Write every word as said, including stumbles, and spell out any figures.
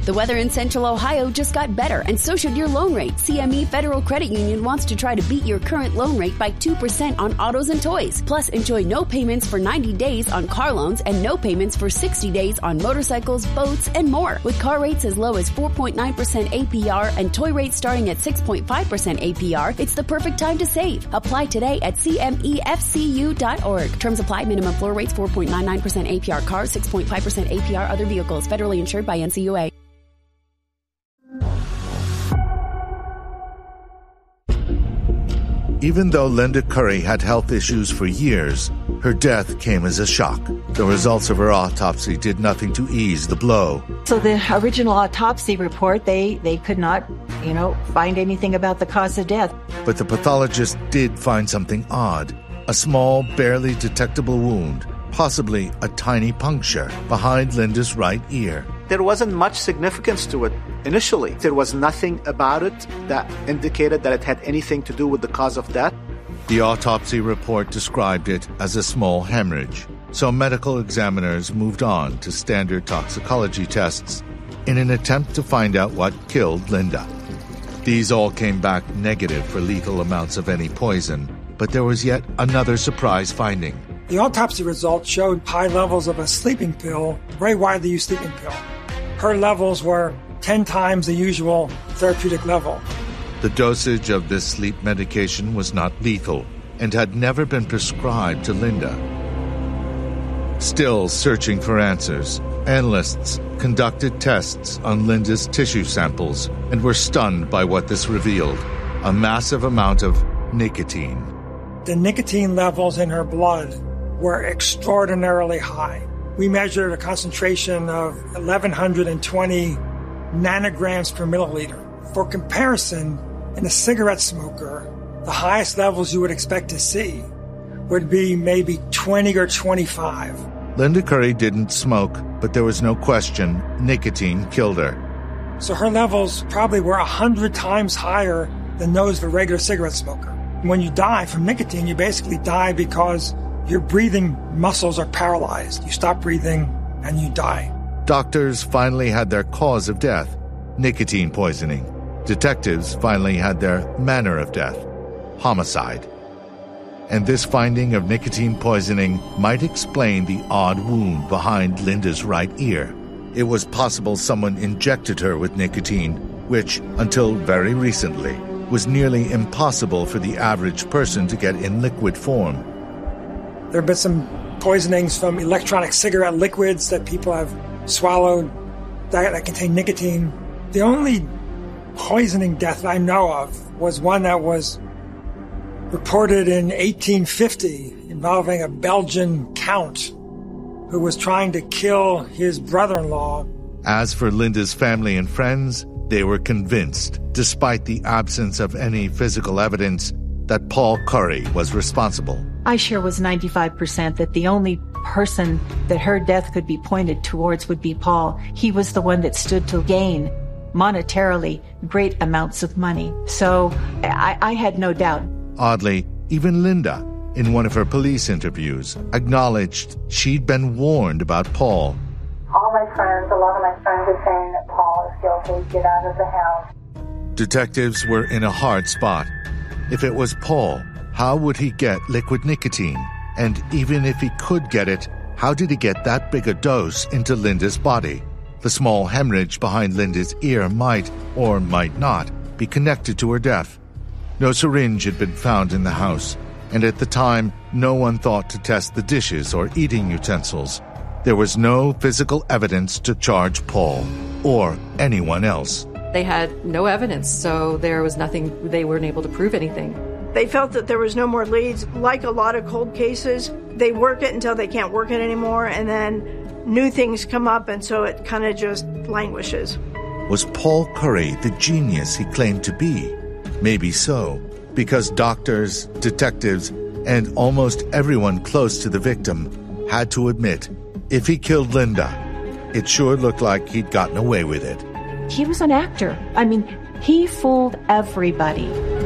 The weather in Central Ohio just got better, and so should your loan rate. C M E Federal Credit Union wants to try to beat your current loan rate by two percent on autos and toys. Plus, enjoy no payments for ninety days on car loans and no payments for sixty days on motorcycles, boats, and more. With car rates as low as four point nine percent A P R and toy rates starting at six point five percent A P R, it's the perfect time to save. Apply today at C M E F C U dot org. Terms apply. Minimum floor rates four point nine nine percent A P R cars, six point five percent A P R other vehicles. Federally insured by N C U A. Even though Linda Curry had health issues for years, her death came as a shock. The results of her autopsy did nothing to ease the blow. So the original autopsy report, they, they could not, you know, find anything about the cause of death. But the pathologist did find something odd. A small, barely detectable wound, possibly a tiny puncture behind Linda's right ear. There wasn't much significance to it initially. There was nothing about it that indicated that it had anything to do with the cause of death. The autopsy report described it as a small hemorrhage, so medical examiners moved on to standard toxicology tests in an attempt to find out what killed Linda. These all came back negative for lethal amounts of any poison, but there was yet another surprise finding. The autopsy results showed high levels of a sleeping pill, very widely used sleeping pill. Her levels were ten times the usual therapeutic level. The dosage of this sleep medication was not lethal and had never been prescribed to Linda. Still searching for answers, analysts conducted tests on Linda's tissue samples and were stunned by what this revealed: a massive amount of nicotine. The nicotine levels in her blood were extraordinarily high. We measured a concentration of eleven twenty nanograms per milliliter. For comparison, in a cigarette smoker, the highest levels you would expect to see would be maybe twenty or twenty-five. Linda Curry didn't smoke, but there was no question nicotine killed her. So her levels probably were one hundred times higher than those of a regular cigarette smoker. When you die from nicotine, you basically die because your breathing muscles are paralyzed. You stop breathing and you die. Doctors finally had their cause of death, nicotine poisoning. Detectives finally had their manner of death, homicide. And this finding of nicotine poisoning might explain the odd wound behind Linda's right ear. It was possible someone injected her with nicotine, which, until very recently, was nearly impossible for the average person to get in liquid form. There have been some poisonings from electronic cigarette liquids that people have swallowed that, that contain nicotine. The only poisoning death I know of was one that was reported in eighteen fifty involving a Belgian count who was trying to kill his brother-in-law. As for Linda's family and friends, they were convinced, despite the absence of any physical evidence, that Paul Curry was responsible. I sure was ninety-five percent that the only person that her death could be pointed towards would be Paul. He was the one that stood to gain monetarily great amounts of money. So I, I had no doubt. Oddly, even Linda, in one of her police interviews, acknowledged she'd been warned about Paul. All my friends, a lot of my friends are saying that Paul is guilty. Get out of the house. Detectives were in a hard spot. If it was Paul, how would he get liquid nicotine? And even if he could get it, how did he get that big a dose into Linda's body? The small hemorrhage behind Linda's ear might, or might not, be connected to her death. No syringe had been found in the house, and at the time, no one thought to test the dishes or eating utensils. There was no physical evidence to charge Paul, or anyone else. They had no evidence, so there was nothing, they weren't able to prove anything. They felt that there was no more leads. Like a lot of cold cases, they work it until they can't work it anymore, and then new things come up, and so it kind of just languishes. Was Paul Curry the genius he claimed to be? Maybe so, because doctors, detectives, and almost everyone close to the victim had to admit, if he killed Linda, it sure looked like he'd gotten away with it. He was an actor. I mean, he fooled everybody.